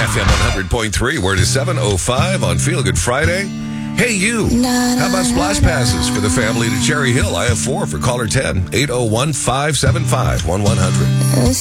FM 100.3. We're to 7:05 on Feel Good Friday. Hey, you. How about splash passes for the family to Cherry Hill? I have 4 for caller 10. 801-575-1100.